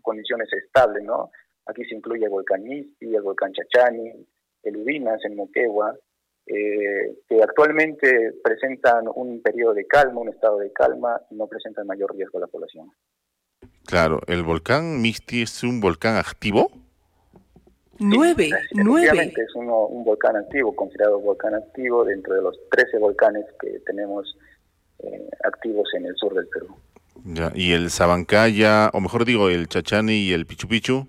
condiciones estables, ¿no? Aquí se incluye el volcán Misti, el volcán Chachani, el Ubinas en Moquegua, que actualmente presentan un periodo de calma, un estado de calma, y no presentan mayor riesgo a la población. Claro, ¿el volcán Misti es un volcán activo? Sí, efectivamente es un volcán activo, considerado volcán activo dentro de los 13 volcanes que tenemos activos en el sur del Perú. Ya, ¿y el Sabancaya, o mejor digo, el Chachani y el Pichu Pichu?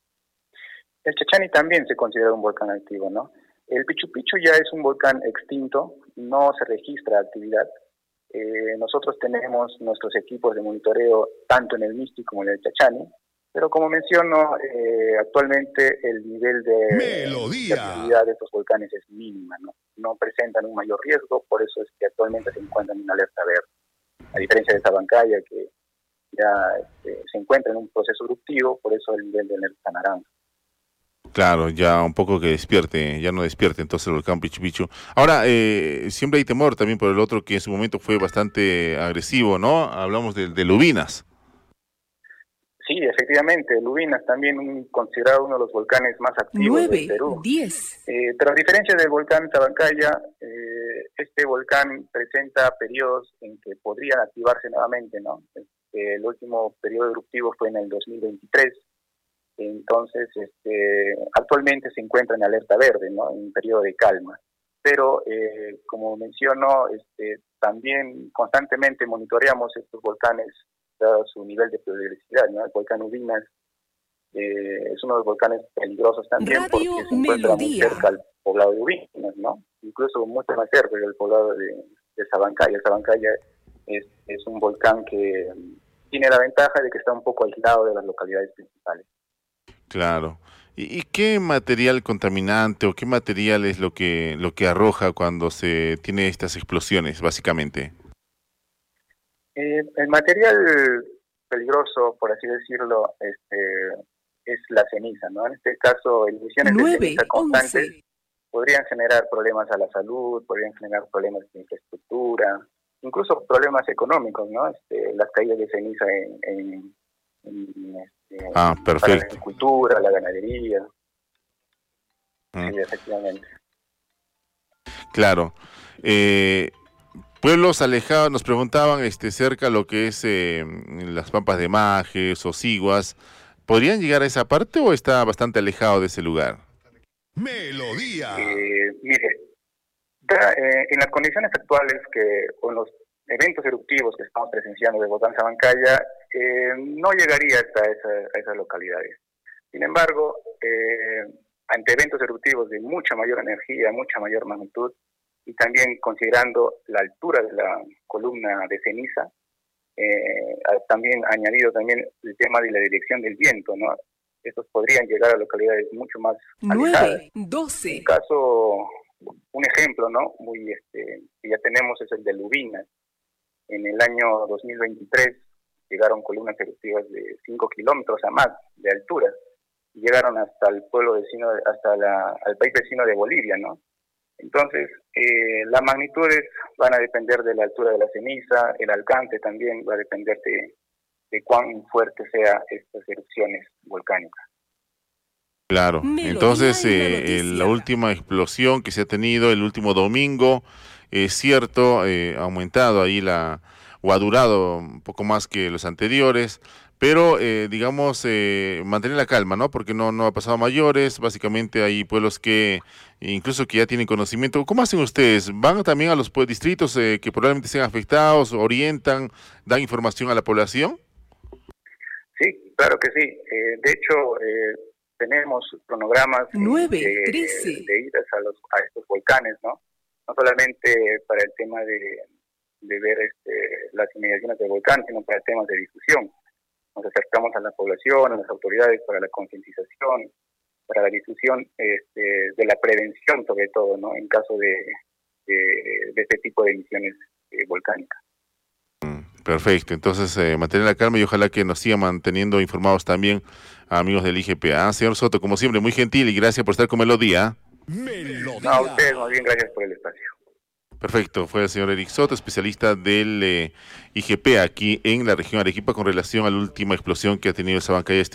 El Chachani también se considera un volcán activo, ¿no? El Pichu Pichu ya es un volcán extinto, no se registra actividad. Nosotros tenemos nuestros equipos de monitoreo tanto en el Misti como en el Chachani, pero como menciono, actualmente el nivel de actividad de estos volcanes es mínima, ¿no? No presentan un mayor riesgo, por eso es que actualmente se encuentran en alerta verde. A diferencia de Sabancaya, que ya se encuentra en un proceso eruptivo, por eso el nivel de alerta naranja. Claro, ya un poco que despierte, ya no despierte entonces el volcán Pichu Pichu. Ahora, siempre hay temor también por el otro que en su momento fue bastante agresivo, ¿no? Hablamos de Lubinas. Sí, efectivamente, Lubinas también considerado uno de los volcanes más activos del Perú. 10. Pero a diferencia del volcán Sabancaya, este volcán presenta periodos en que podrían activarse nuevamente, ¿no? El último periodo eruptivo fue en el 2023. Entonces, actualmente se encuentra en alerta verde, ¿no? En un periodo de calma. Pero, como menciono, también constantemente monitoreamos estos volcanes dado su nivel de peligrosidad, ¿no? El volcán Ubinas es uno de los volcanes peligrosos también porque se encuentra muy cerca al poblado de Ubinas, ¿no? Incluso mucho más cerca del poblado de Sabancaya. Sabancaya es un volcán que tiene la ventaja de que está un poco aislado de las localidades principales. Claro. ¿Y qué material contaminante o qué material es lo que arroja cuando se tiene estas explosiones, básicamente? El material peligroso, por así decirlo, es la ceniza, ¿no? En este caso, emisiones de ceniza constantes podrían generar problemas a la salud, podrían generar problemas de infraestructura, incluso problemas económicos, ¿no? Las caídas de ceniza perfecto. Para la agricultura, la ganadería. Sí, efectivamente. Claro. Pueblos alejados, nos preguntaban cerca lo que es las Pampas de Majes o Siguas, ¿podrían llegar a esa parte o está bastante alejado de ese lugar? Melodía. Mire, en las condiciones actuales con los eventos eruptivos que estamos presenciando de volcán Sabancaya, no llegaría hasta esas localidades. Sin embargo, ante eventos eruptivos de mucha mayor energía, mucha mayor magnitud, y también considerando la altura de la columna de ceniza, también añadido también el tema de la dirección del viento, ¿no? Estos podrían llegar a localidades mucho más alejadas. 12. Un ejemplo, ¿no? Que ya tenemos es el de Lubinas. En el año 2023 llegaron columnas eruptivas de 5 kilómetros a más de altura y llegaron hasta el pueblo vecino, al país vecino de Bolivia, ¿no? Entonces, las magnitudes van a depender de la altura de la ceniza, el alcance también va a depender de cuán fuerte sean estas erupciones volcánicas. Claro, entonces la última explosión que se ha tenido el último domingo, es cierto, ha aumentado ahí o ha durado un poco más que los anteriores, pero digamos, mantener la calma, ¿no? Porque no ha pasado a mayores, básicamente hay pueblos que incluso que ya tienen conocimiento. ¿Cómo hacen ustedes? ¿Van también a los distritos que probablemente sean afectados, orientan, dan información a la población? Sí, claro que sí. De hecho, tenemos cronogramas de idas a estos volcanes, ¿no? No solamente para el tema de ver las inmediaciones del volcán, sino para temas de difusión. Nos acercamos a la población, a las autoridades para la concientización, para la difusión de la prevención sobre todo, ¿no? En caso de este tipo de emisiones volcánicas. Perfecto, entonces mantener la calma y ojalá que nos sigan manteniendo informados también amigos del IGPA. Señor Soto, como siempre, muy gentil y gracias por estar con Melodía. No, a ustedes más bien gracias por el espacio. Perfecto, fue el señor Eric Soto, especialista del IGP aquí en la región Arequipa con relación a la última explosión que ha tenido Sabancaya